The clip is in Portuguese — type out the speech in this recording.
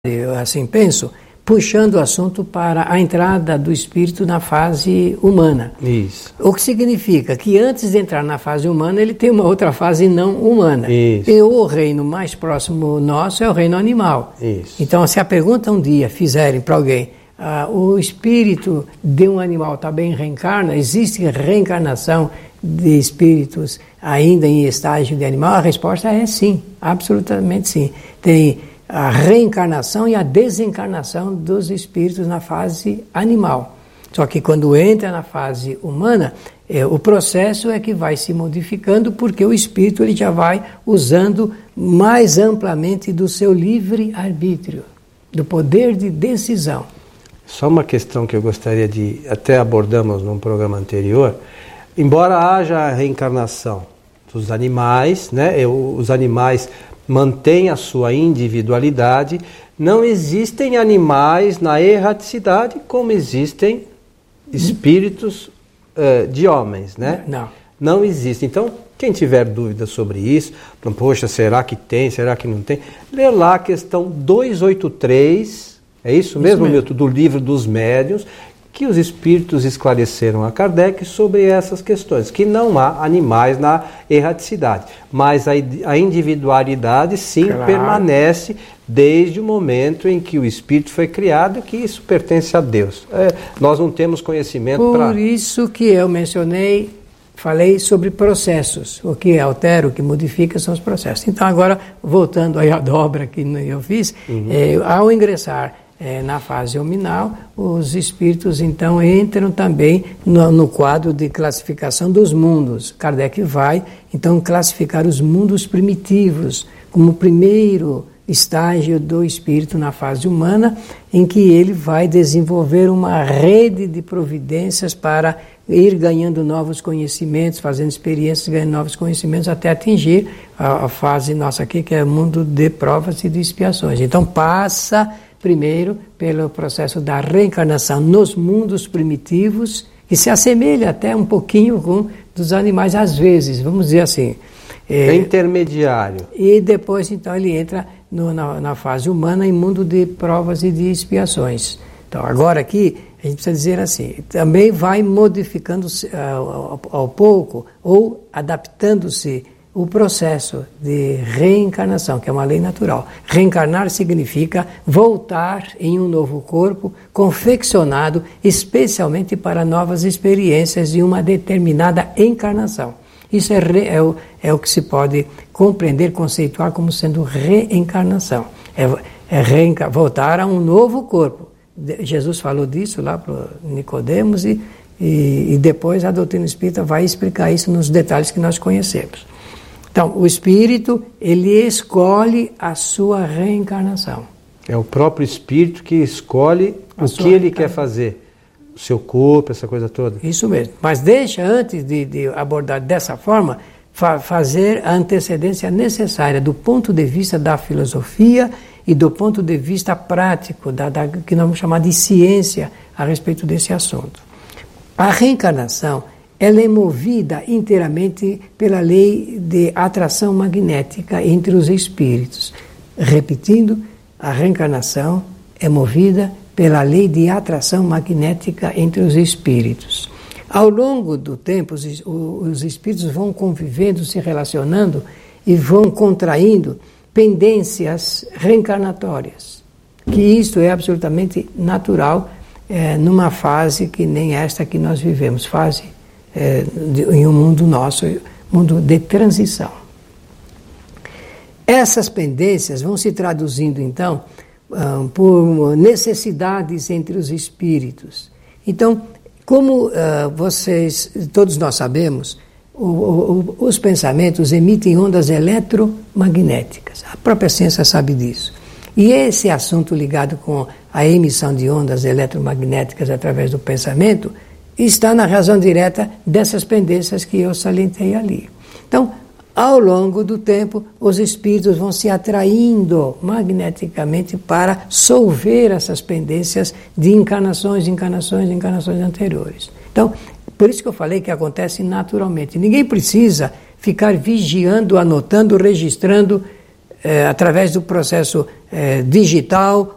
eu assim penso, puxando o assunto para a entrada do espírito na fase humana. Isso. O que significa que antes de entrar na fase humana, ele tem uma outra fase não humana. Isso. E o reino mais próximo nosso é o reino animal. Isso. Então, se a pergunta um dia fizerem para alguém, o espírito de um animal também reencarna? Existe reencarnação de espíritos ainda em estágio de animal? A resposta é sim, absolutamente sim. Tem a reencarnação e a desencarnação dos espíritos na fase animal. Só que quando entra na fase humana, o processo é que vai se modificando, porque o espírito ele já vai usando mais amplamente do seu livre-arbítrio, do poder de decisão. Só uma questão que eu gostaria de... Até abordamos num programa anterior. Embora haja a reencarnação dos animais, né, os animais mantém a sua individualidade, não existem animais na erraticidade como existem espíritos de homens, né? Não existe. Então, quem tiver dúvida sobre isso, então, poxa, será que tem, será que não tem? Lê lá a questão 283, é isso mesmo, Milton, do livro dos médiuns, que os espíritos esclareceram a Kardec sobre essas questões, que não há animais na erraticidade, mas a individualidade sim permanece desde o momento em que o espírito foi criado, que isso pertence a Deus. Nós não temos conhecimento para... Por isso que eu falei sobre processos, o que altera, o que modifica são os processos. Então agora, voltando aí à dobra que eu fiz, ao ingressar na fase hominal, os espíritos então entram também no quadro de classificação dos mundos. Kardec vai então classificar os mundos primitivos como o primeiro estágio do espírito na fase humana, em que ele vai desenvolver uma rede de providências para ir ganhando novos conhecimentos, fazendo experiências, ganhando novos conhecimentos, até atingir a fase nossa aqui, que é o mundo de provas e de expiações. Então passa primeiro pelo processo da reencarnação nos mundos primitivos, que se assemelha até um pouquinho com dos animais às vezes, vamos dizer assim. É intermediário. E depois então ele entra na fase humana em mundo de provas e de expiações. Então agora aqui a gente precisa dizer assim, também vai modificando-se ao pouco ou adaptando-se o processo de reencarnação, que é uma lei natural. Reencarnar significa voltar em um novo corpo, confeccionado especialmente para novas experiências de uma determinada encarnação. Isso é o que se pode compreender, conceituar como sendo reencarnação. Voltar a um novo corpo. Jesus falou disso lá para Nicodemos e depois a doutrina espírita vai explicar isso nos detalhes que nós conhecemos. Então, o espírito, ele escolhe a sua reencarnação. É o próprio espírito que escolhe o que ele quer fazer. O seu corpo, essa coisa toda. Isso mesmo. Mas deixa, antes de abordar dessa forma, fazer a antecedência necessária do ponto de vista da filosofia e do ponto de vista prático, que nós vamos chamar de ciência a respeito desse assunto. A reencarnação, ela é movida inteiramente pela lei de atração magnética entre os espíritos. Repetindo, a reencarnação é movida pela lei de atração magnética entre os espíritos. Ao longo do tempo, os espíritos vão convivendo, se relacionando e vão contraindo pendências reencarnatórias, que isto é absolutamente natural numa fase que nem esta que nós vivemos, fase em um mundo nosso, mundo de transição. Essas pendências vão se traduzindo, então, por necessidades entre os espíritos. Então, como todos nós sabemos, os pensamentos emitem ondas eletromagnéticas. A própria ciência sabe disso. E esse assunto ligado com a emissão de ondas eletromagnéticas através do pensamento está na razão direta dessas pendências que eu salientei ali. Então, ao longo do tempo, os espíritos vão se atraindo magneticamente para solver essas pendências de encarnações anteriores. Então, por isso que eu falei que acontece naturalmente. Ninguém precisa ficar vigiando, anotando, registrando através do processo digital